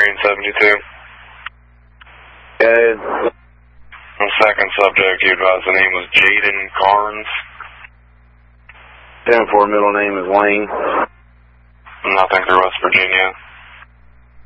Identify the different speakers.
Speaker 1: Green 72.
Speaker 2: Good.
Speaker 1: The second subject, you advised the name was Jaden Carnes.
Speaker 2: 10-4, middle name is Wayne.
Speaker 1: Nothing through West Virginia.